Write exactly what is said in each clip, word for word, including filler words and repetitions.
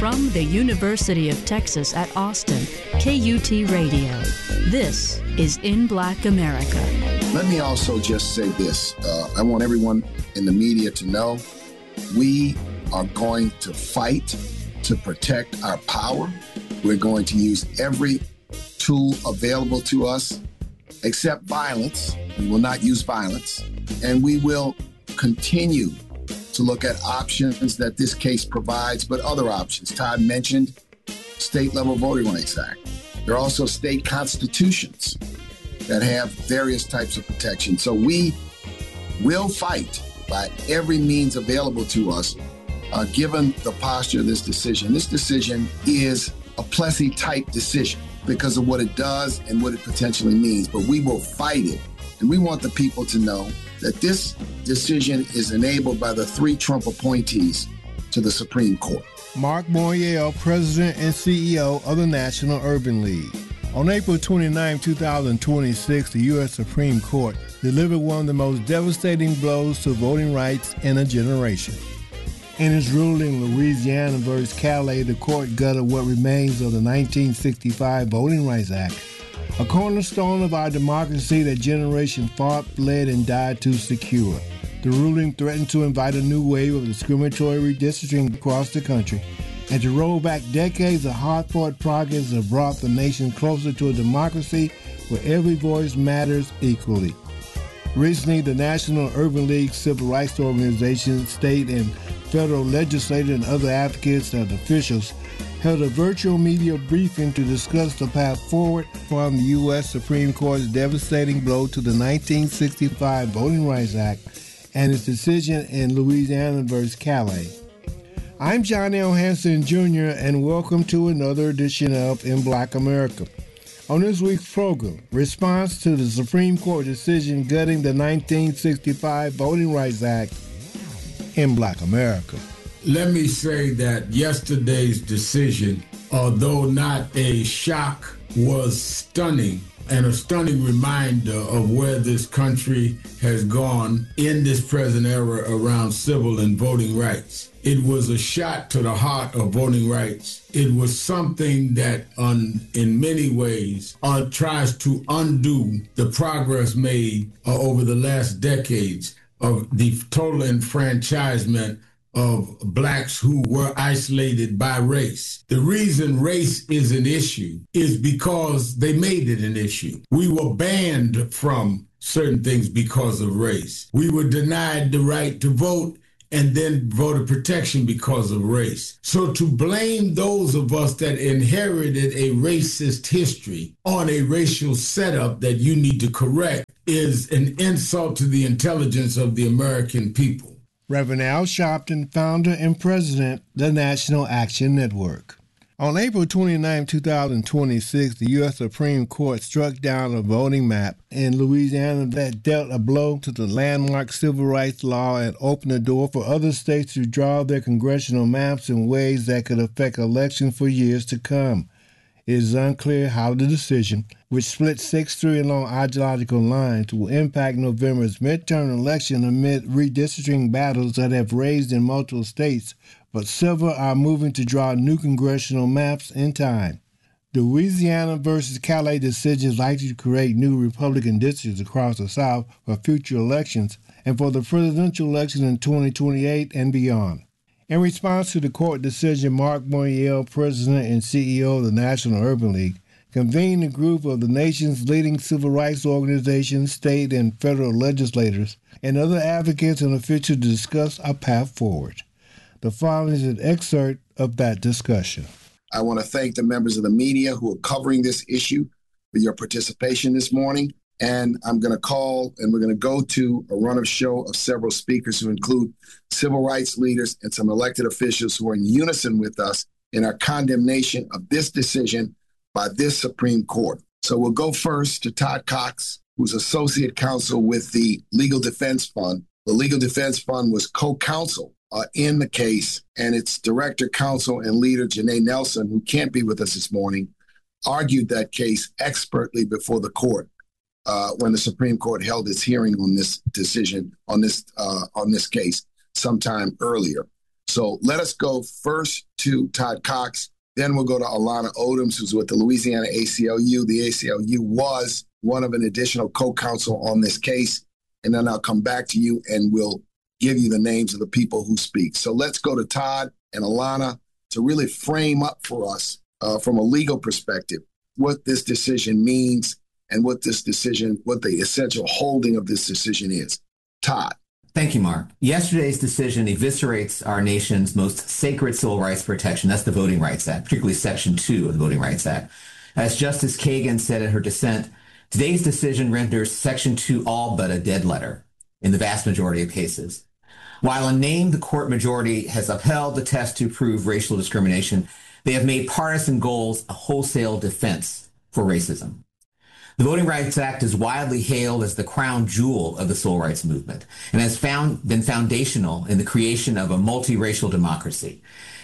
From the University of Texas at Austin, K U T Radio. This is In Black America. Let me also just say this. Uh, I want everyone in the media to know we are going to fight to protect our power. We're going to use every tool available to us, except violence. We will not use violence. And we will continue to look at options that this case provides, but other options. Todd mentioned state-level Voting Rights Act. There are also state constitutions that have various types of protection. So we will fight by every means available to us, uh, given the posture of this decision. This decision is a Plessy-type decision because of what it does and what it potentially means, but we will fight it. And we want the people to know that this decision is enabled by the three Trump appointees to the Supreme Court. Mark Morial, President and C E O of the National Urban League. On April twenty-ninth, twenty twenty-six, the U S Supreme Court delivered one of the most devastating blows to voting rights in a generation. In its ruling, Louisiana versus Calais, the court gutted what remains of the nineteen sixty-five Voting Rights Act, a cornerstone of our democracy that generation fought, bled, and died to secure. The ruling threatened to invite a new wave of discriminatory redistricting across the country and to roll back decades of hard-fought progress that brought the nation closer to a democracy where every voice matters equally. Recently, the National Urban League, civil rights organizations, state and federal legislators, and other advocates and officials held a virtual media briefing to discuss the path forward from the U S Supreme Court's devastating blow to the nineteen sixty-five Voting Rights Act and its decision in Louisiana versus Calais. I'm John L. Hanson, Junior, and welcome to another edition of In Black America. On this week's program, response to the Supreme Court decision gutting the nineteen sixty-five Voting Rights Act in Black America. Let me say that yesterday's decision, although not a shock, was stunning and a stunning reminder of where this country has gone in this present era around civil and voting rights. It was a shot to the heart of voting rights. It was something that, on, in many ways, uh, tries to undo the progress made uh, over the last decades of the total enfranchisement of blacks who were isolated by race. The reason race is an issue is because they made it an issue. We were banned from certain things because of race. We were denied the right to vote and then voter protection because of race. So to blame those of us that inherited a racist history on a racial setup that you need to correct is an insult to the intelligence of the American people. Reverend Al Sharpton, founder and president of the National Action Network. On April twenty-ninth, twenty twenty-six, the U S Supreme Court struck down a voting map in Louisiana that dealt a blow to the landmark civil rights law and opened the door for other states to draw their congressional maps in ways that could affect elections for years to come. It is unclear how the decision, which split six three along ideological lines, will impact November's midterm election amid redistricting battles that have raised in multiple states, but several are moving to draw new congressional maps in time. The Louisiana versus Calais decision is likely to create new Republican districts across the South for future elections and for the presidential election in twenty twenty-eight and beyond. In response to the court decision, Mark Morial, president and C E O of the National Urban League, convened a group of the nation's leading civil rights organizations, state and federal legislators, and other advocates and officials to discuss a path forward. The following is an excerpt of that discussion. I want to thank the members of the media who are covering this issue for your participation this morning. And I'm going to call and we're going to go to a run of show of several speakers who include civil rights leaders and some elected officials who are in unison with us in our condemnation of this decision by this Supreme Court. So we'll go first to Todd Cox, who's associate counsel with the Legal Defense Fund. The Legal Defense Fund was co-counsel uh, in the case, and its director, counsel, and leader, Janae Nelson, who can't be with us this morning, argued that case expertly before the court. Uh, when the Supreme Court held its hearing on this decision, on this uh, on this case sometime earlier. So let us go first to Todd Cox. Then we'll go to Alana Odoms, who's with the Louisiana A C L U. The A C L U was one of an additional co-counsel on this case. And then I'll come back to you and we'll give you the names of the people who speak. So let's go to Todd and Alana to really frame up for us uh, from a legal perspective what this decision means and what this decision, what the essential holding of this decision is. Todd. Thank you, Mark. Yesterday's decision eviscerates our nation's most sacred civil rights protection. That's the Voting Rights Act, particularly Section two of the Voting Rights Act. As Justice Kagan said in her dissent, today's decision renders Section two all but a dead letter in the vast majority of cases. While in name, the court majority has upheld the test to prove racial discrimination, they have made partisan goals a wholesale defense for racism. The Voting Rights Act is widely hailed as the crown jewel of the civil rights movement and has found, been foundational in the creation of a multiracial democracy.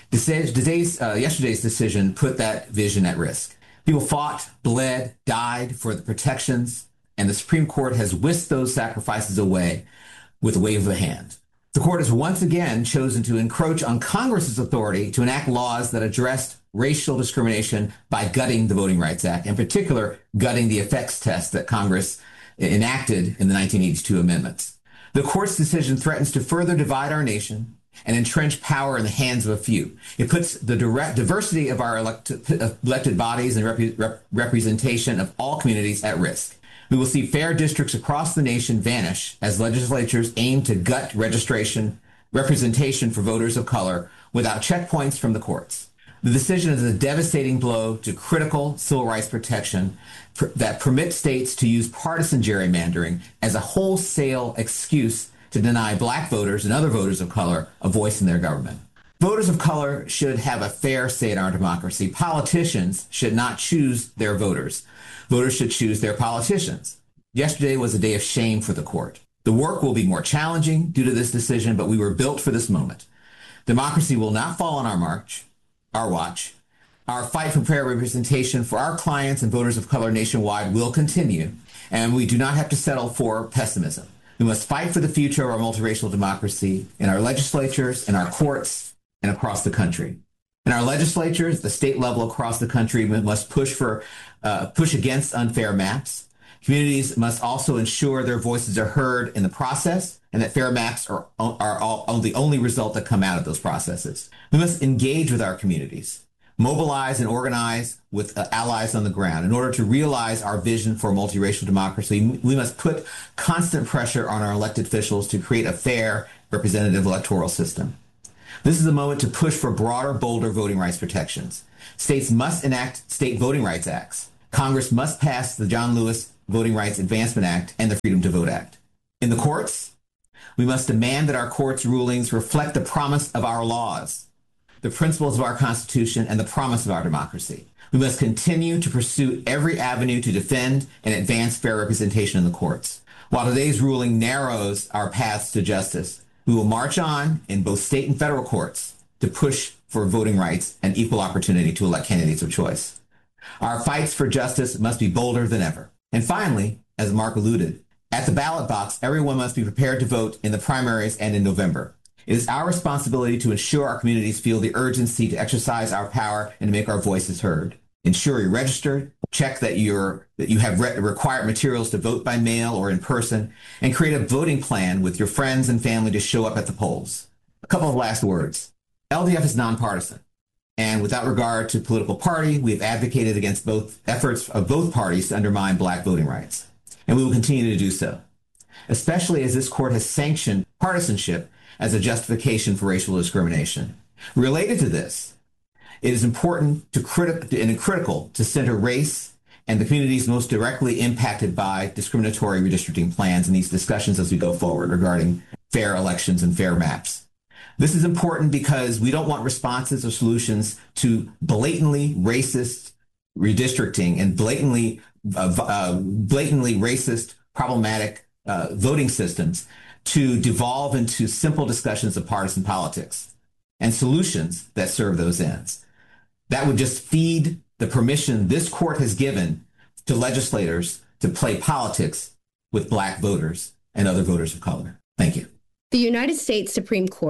Today's, uh, yesterday's decision put that vision at risk. People fought, bled, died for the protections, and the Supreme Court has whisked those sacrifices away with a wave of a hand. The court has once again chosen to encroach on Congress's authority to enact laws that addressed racial discrimination by gutting the Voting Rights Act, in particular, gutting the effects test that Congress enacted in the nineteen eighty-two amendments. The court's decision threatens to further divide our nation and entrench power in the hands of a few. It puts the direct diversity of our elect- elected bodies and rep- rep- representation of all communities at risk. We will see fair districts across the nation vanish as legislatures aim to gut registration, representation for voters of color without checkpoints from the courts. The decision is a devastating blow to critical civil rights protection pr- that permits states to use partisan gerrymandering as a wholesale excuse to deny black voters and other voters of color a voice in their government. Voters of color should have a fair say in our democracy. Politicians should not choose their voters. Voters should choose their politicians. Yesterday was a day of shame for the court. The work will be more challenging due to this decision, but we were built for this moment. Democracy will not fall on our march, our watch. Our fight for fair representation for our clients and voters of color nationwide will continue, and we do not have to settle for pessimism. We must fight for the future of our multiracial democracy in our legislatures, in our courts, and across the country. In our legislatures, the state level across the country, we must push for uh, push against unfair maps. Communities must also ensure their voices are heard in the process and that fair maps are, are all, are the only result that come out of those processes. We must engage with our communities, mobilize and organize with uh, allies on the ground. In order to realize our vision for multiracial democracy, we must put constant pressure on our elected officials to create a fair representative electoral system. This is a moment to push for broader, bolder voting rights protections. States must enact state voting rights acts. Congress must pass the John Lewis Voting Rights Advancement Act and the Freedom to Vote Act. In the courts, we must demand that our courts' rulings reflect the promise of our laws, the principles of our Constitution, and the promise of our democracy. We must continue to pursue every avenue to defend and advance fair representation in the courts. While today's ruling narrows our paths to justice, we will march on in both state and federal courts to push for voting rights and equal opportunity to elect candidates of choice. Our fights for justice must be bolder than ever. And finally, as Mark alluded, at the ballot box, everyone must be prepared to vote in the primaries and in November. It is our responsibility to ensure our communities feel the urgency to exercise our power and to make our voices heard. Ensure you're registered, check that you're that you have re- required materials to vote by mail or in person, and create a voting plan with your friends and family to show up at the polls. A couple of last words. L D F is nonpartisan, and without regard to political party, we have advocated against both efforts of both parties to undermine black voting rights, and we will continue to do so, especially as this court has sanctioned partisanship as a justification for racial discrimination. Related to this, it is important to criti- and critical to center race and the communities most directly impacted by discriminatory redistricting plans in these discussions as we go forward regarding fair elections and fair maps. This is important because we don't want responses or solutions to blatantly racist redistricting and blatantly, uh, uh, blatantly racist, problematic uh, voting systems to devolve into simple discussions of partisan politics and solutions that serve those ends. That would just feed the permission this court has given to legislators to play politics with black voters and other voters of color. Thank you. The United States Supreme Court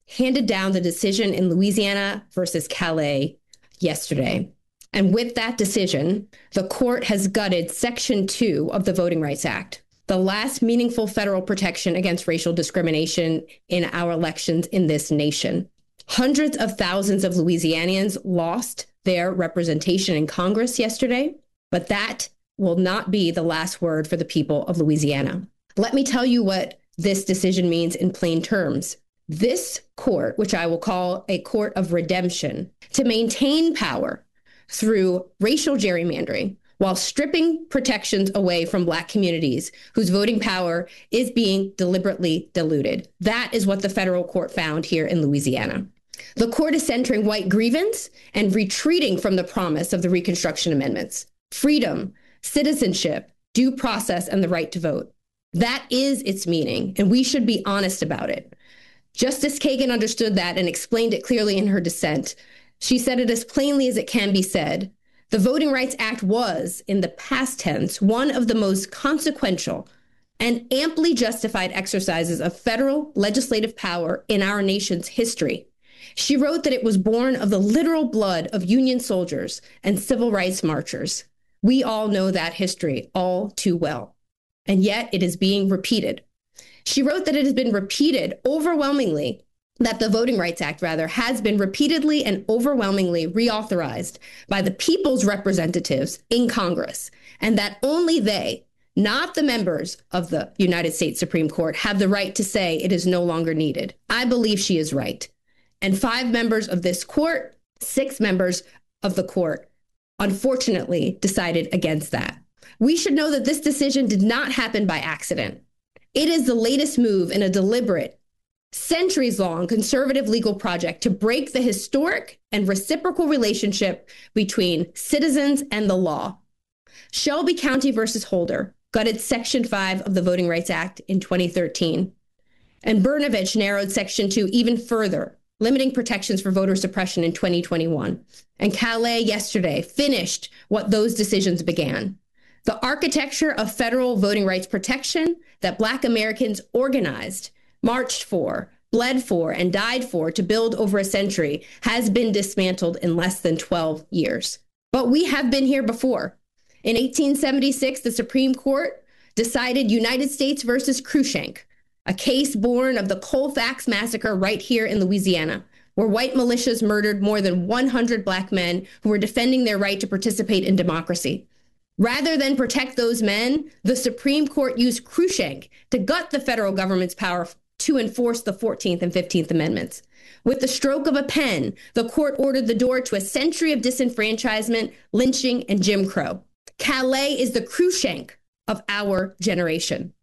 handed down the decision in Louisiana versus Calais yesterday. And with that decision, the court has gutted Section two of the Voting Rights Act, the last meaningful federal protection against racial discrimination in our elections in this nation. Hundreds of thousands of Louisianians lost their representation in Congress yesterday, but that will not be the last word for the people of Louisiana. Let me tell you what this decision means in plain terms. This court, which I will call a court of redemption, to maintain power through racial gerrymandering while stripping protections away from Black communities whose voting power is being deliberately diluted. That is what the federal court found here in Louisiana. The court is centering white grievance and retreating from the promise of the Reconstruction Amendments: freedom, citizenship, due process, and the right to vote. That is its meaning, and we should be honest about it. Justice Kagan understood that and explained it clearly in her dissent. She said it as plainly as it can be said. The Voting Rights Act was, in the past tense, one of the most consequential and amply justified exercises of federal legislative power in our nation's history. She wrote that it was born of the literal blood of Union soldiers and civil rights marchers. We all know that history all too well, and yet it is being repeated. She wrote that it has been repeated overwhelmingly, that the Voting Rights Act, rather, has been repeatedly and overwhelmingly reauthorized by the people's representatives in Congress, and that only they, not the members of the United States Supreme Court, have the right to say it is no longer needed. I believe she is right. And five members of this court, six members of the court, unfortunately decided against that. We should know that this decision did not happen by accident. It is the latest move in a deliberate, centuries-long conservative legal project to break the historic and reciprocal relationship between citizens and the law. Shelby County versus Holder gutted Section five of the Voting Rights Act in twenty thirteen, and Brnovich narrowed Section two even further, limiting protections for voter suppression in twenty twenty-one. And Calais yesterday finished what those decisions began. The architecture of federal voting rights protection that Black Americans organized, marched for, bled for, and died for to build over a century has been dismantled in less than twelve years. But we have been here before. In eighteen seventy-six, the Supreme Court decided United States versus Cruikshank, a case born of the Colfax massacre right here in Louisiana, where white militias murdered more than one hundred Black men who were defending their right to participate in democracy. Rather than protect those men, the Supreme Court used Cruikshank to gut the federal government's power to enforce the fourteenth and fifteenth Amendments. With the stroke of a pen, the court ordered the door to a century of disenfranchisement, lynching, and Jim Crow. Calais is the Cruikshank of our generation.